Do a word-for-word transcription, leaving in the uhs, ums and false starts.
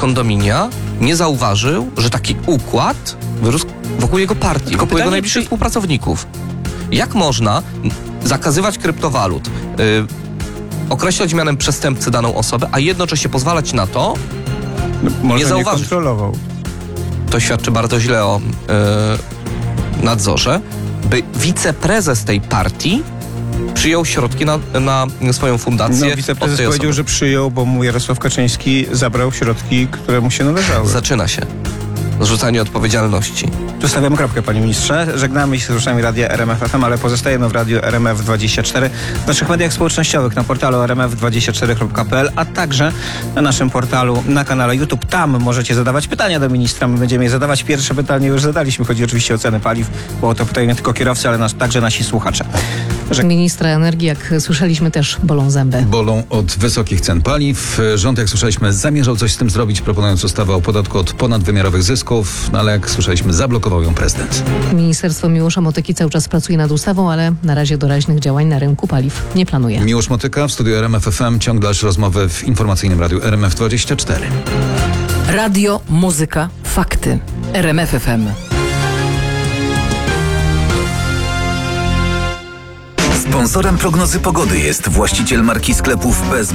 kondominia nie zauważył, że taki układ wyrósł wokół jego partii, Tylko wokół jego pytanie, najbliższych czy- współpracowników. Jak można zakazywać kryptowalut, yy, określać mianem przestępcy daną osobę, a jednocześnie pozwalać na to, No, może nie zauważyć. kontrolował. to świadczy bardzo źle o yy, nadzorze, by wiceprezes tej partii przyjął środki na, na swoją fundację No, od wiceprezes tej powiedział, osoby. że przyjął, bo mu Jarosław Kaczyński zabrał środki, które mu się należały. Zaczyna się zrzucanie odpowiedzialności. Tu stawiamy kropkę, panie ministrze. Żegnamy się z słuchaczami Radia R M F F M, ale pozostajemy w Radiu R M F dwadzieścia cztery, w naszych mediach społecznościowych, na portalu r m f dwadzieścia cztery kropka p l, a także na naszym portalu, na kanale YouTube. Tam możecie zadawać pytania do ministra. My będziemy je zadawać. Pierwsze pytanie już zadaliśmy. Chodzi oczywiście o ceny paliw, bo o to pytają nie tylko kierowcy, ale nas, także nasi słuchacze. Ministra energii, jak słyszeliśmy, też bolą zęby. Bolą od wysokich cen paliw. Rząd, jak słyszeliśmy, zamierzał coś z tym zrobić, proponując ustawę o podatku od ponadwymiarowych zysków, no ale jak słyszeliśmy, zablokował ją prezydent. Ministerstwo Miłosza Motyki cały czas pracuje nad ustawą, ale na razie doraźnych działań na rynku paliw nie planuje. Miłosz Motyka w studiu R M F F M. Ciąg dalszy rozmowy w informacyjnym radiu R M F dwadzieścia cztery. Radio, muzyka, fakty. R M F F M. Sponsorem prognozy pogody jest właściciel marki sklepów bez